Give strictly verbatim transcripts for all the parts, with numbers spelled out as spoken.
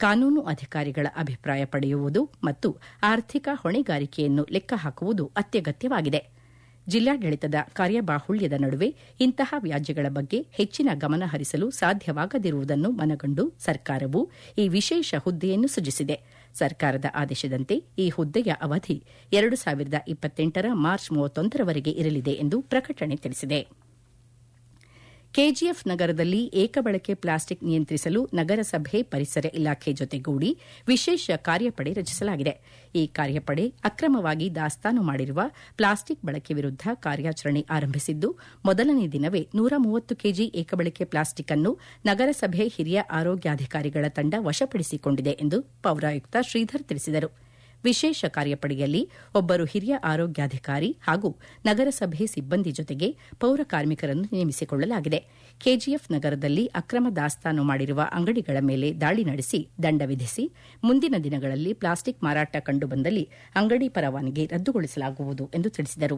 ಕಾನೂನು ಅಧಿಕಾರಿಗಳ ಅಭಿಪ್ರಾಯ ಪಡೆಯುವುದು ಮತ್ತು ಆರ್ಥಿಕ ಹೊಣೆಗಾರಿಕೆಯನ್ನು ಲೆಕ್ಕ ಹಾಕುವುದು ಅತ್ಯಗತ್ಯವಾಗಿದೆ. ಜಿಲ್ಲಾಡಳಿತದ ಕಾರ್ಯಬಾಹುಳ್ಯದ ನಡುವೆ ಇಂತಹ ವ್ಯಾಜ್ಯಗಳ ಬಗ್ಗೆ ಹೆಚ್ಚಿನ ಗಮನ ಹರಿಸಲು ಸಾಧ್ಯವಾಗದಿರುವುದನ್ನು ಮನಗಂಡು ಸರ್ಕಾರವು ಈ ವಿಶೇಷ ಹುದ್ದೆಯನ್ನು ಸೃಜಿಸಿದೆ. ಸರ್ಕಾರದ ಆದೇಶದಂತೆ ಈ ಹುದ್ದೆಯ ಅವಧಿ ಎರಡು ಸಾವಿರದ ಇಪ್ಪತ್ತೆಂಟರ ಮಾರ್ಚ್ ಮೂವತ್ತೊಂದರವರೆಗೆ ಇರಲಿದೆ ಎಂದು ಪ್ರಕಟಣೆ ತಿಳಿಸಿದೆ. ಕೆಜಿಎಫ್ ನಗರದಲ್ಲಿ ಏಕಬಳಕೆ ಪ್ಲಾಸ್ಟಿಕ್ ನಿಯಂತ್ರಿಸಲು ನಗರಸಭೆ ಪರಿಸರ ಇಲಾಖೆ ಜೊತೆಗೂಡಿ ವಿಶೇಷ ಕಾರ್ಯಪಡೆ ರಚಿಸಲಾಗಿದೆ. ಈ ಕಾರ್ಯಪಡೆ ಅಕ್ರಮವಾಗಿ ದಾಸ್ತಾನು ಮಾಡಿರುವ ಪ್ಲಾಸ್ಟಿಕ್ ಬಳಕೆ ವಿರುದ್ಧ ಕಾರ್ಯಾಚರಣೆ ಆರಂಭಿಸಿದ್ದು, ಮೊದಲನೇ ದಿನವೇ ನೂರ ಮೂವತ್ತು ಕೆಜಿ ಏಕಬಳಕೆ ಪ್ಲಾಸ್ಟಿಕ್ ಅನ್ನು ನಗರಸಭೆ ಹಿರಿಯ ಆರೋಗ್ಯಾಧಿಕಾರಿಗಳ ತಂಡ ವಶಪಡಿಸಿಕೊಂಡಿದೆ ಎಂದು ಪೌರಾಯುಕ್ತ ಶ್ರೀಧರ್ ತಿಳಿಸಿದರು. ವಿಶೇಷ ಕಾರ್ಯಪಡೆಯಲ್ಲಿ ಒಬ್ಬರು ಹಿರಿಯ ಆರೋಗ್ಯಾಧಿಕಾರಿ ಹಾಗೂ ನಗರಸಭೆ ಸಿಬ್ಬಂದಿ ಜೊತೆಗೆ ಪೌರ ಕಾರ್ಮಿಕರನ್ನು ನೇಮಿಸಿಕೊಳ್ಳಲಾಗಿದೆ. ಕೆಜಿಎಫ್ ನಗರದಲ್ಲಿ ಅಕ್ರಮ ದಾಸ್ತಾನು ಮಾಡಿರುವ ಅಂಗಡಿಗಳ ಮೇಲೆ ದಾಳಿ ನಡೆಸಿ ದಂಡ ವಿಧಿಸಿ ಮುಂದಿನ ದಿನಗಳಲ್ಲಿ ಪ್ಲಾಸ್ಟಿಕ್ ಮಾರಾಟ ಕಂಡುಬಂದಲ್ಲಿ ಅಂಗಡಿ ಪರವಾನಗಿ ರದ್ದುಗೊಳಿಸಲಾಗುವುದು ಎಂದು ತಿಳಿಸಿದರು.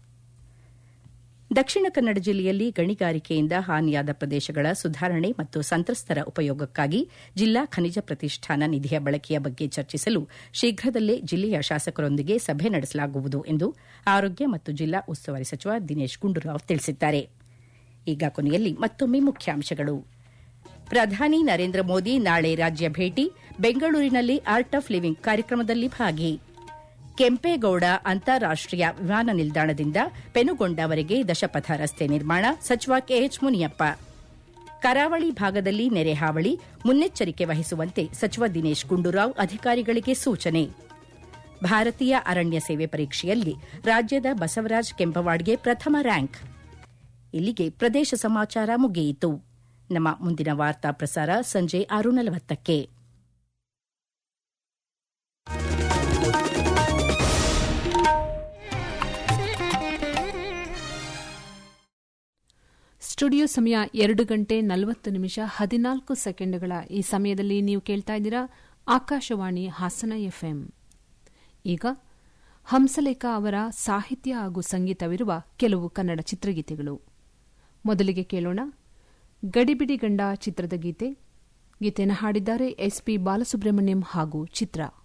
ದಕ್ಷಿಣ ಕನ್ನಡ ಜಿಲ್ಲೆಯಲ್ಲಿ ಗಣಿಗಾರಿಕೆಯಿಂದ ಹಾನಿಯಾದ ಪ್ರದೇಶಗಳ ಸುಧಾರಣೆ ಮತ್ತು ಸಂತ್ರಸ್ತರ ಉಪಯೋಗಕ್ಕಾಗಿ ಜಿಲ್ಲಾ ಖನಿಜ ಪ್ರತಿಷ್ಠಾನ ನಿಧಿಯ ಬಳಕೆಯ ಬಗ್ಗೆ ಚರ್ಚಿಸಲು ಶೀಘ್ರದಲ್ಲೇ ಜಿಲ್ಲೆಯ ಶಾಸಕರೊಂದಿಗೆ ಸಭೆ ನಡೆಸಲಾಗುವುದು ಎಂದು ಆರೋಗ್ಯ ಮತ್ತು ಜಿಲ್ಲಾ ಉಸ್ತುವಾರಿ ಸಚಿವ ದಿನೇಶ್ ಗುಂಡೂರಾವ್ ತಿಳಿಸಿದ್ದಾರೆ. ಈಗ ಕೊನೆಯಲ್ಲಿ ಮತ್ತೊಮ್ಮೆ ಮುಖ್ಯಾಂಶಗಳು. ಪ್ರಧಾನಿ ನರೇಂದ್ರ ಮೋದಿ ನಾಳೆ ರಾಜ್ಯ ಭೇಟಿ, ಬೆಂಗಳೂರಿನಲ್ಲಿ ಆರ್ಟ್ ಆಫ್ ಲಿವಿಂಗ್ ಕಾರ್ಯಕ್ರಮದಲ್ಲಿ ಭಾಗಿ. ಕೆಂಪೇಗೌಡ ಅಂತಾರಾಷ್ಟೀಯ ವಿಮಾನ ನಿಲ್ದಾಣದಿಂದ ಪೆನುಗೊಂಡವರೆಗೆ ದಶಪಥ ರಸ್ತೆ ನಿರ್ಮಾಣ, ಸಚಿವ ಕೆಎಚ್ ಮುನಿಯಪ್ಪ. ಕರಾವಳಿ ಭಾಗದಲ್ಲಿ ನೆರೆ ಹಾವಳಿ, ಮುನ್ನೆಚ್ಚರಿಕೆ ವಹಿಸುವಂತೆ ಸಚಿವ ದಿನೇಶ್ ಗುಂಡೂರಾವ್ ಅಧಿಕಾರಿಗಳಿಗೆ ಸೂಚನೆ. ಭಾರತೀಯ ಅರಣ್ಯ ಸೇವೆ ಪರೀಕ್ಷೆಯಲ್ಲಿ ರಾಜ್ಯದ ಬಸವರಾಜ್ ಕೆಂಪವಾಡ್ಗೆ ಪ್ರಥಮ ರ್ಯಾಂಕ್. ಇಲ್ಲಿಗೆ ಪ್ರದೇಶ ಸಮಾಚಾರ ಮುಗಿಯಿತು. ನಮ್ಮ ಮುಂದಿನ ವಾರ್ತಾ ಪ್ರಸಾರ ಸಂಜೆ ಆರು ನಲವತ್ತಕ್ಕೆ. ಸ್ಟುಡಿಯೋ ಸಮಯ ಎರಡು ಗಂಟೆ ನಲವತ್ತು ನಿಮಿಷ ಹದಿನಾಲ್ಕು ಸೆಕೆಂಡ್ಗಳ ಈ ಸಮಯದಲ್ಲಿ ನೀವು ಕೇಳ್ತಾ ಇದ್ದೀರಾ ಆಕಾಶವಾಣಿ ಹಾಸನ ಎಫ್ಎಂ. ಈಗ ಹಂಸಲೇಖ ಅವರ ಸಾಹಿತ್ಯ ಹಾಗೂ ಸಂಗೀತವಿರುವ ಕೆಲವು ಕನ್ನಡ ಚಿತ್ರಗೀತೆಗಳು. ಮೊದಲಿಗೆ ಕೇಳೋಣ ಗಡಿಬಿಡಿ ಗಂಡ ಚಿತ್ರದ ಗೀತೆ. ಗೀತೆಯನ್ನು ಹಾಡಿದ್ದಾರೆ ಎಸ್ ಪಿ ಬಾಲಸುಬ್ರಹ್ಮಣ್ಯಂ ಹಾಗೂ ಚಿತ್ರ.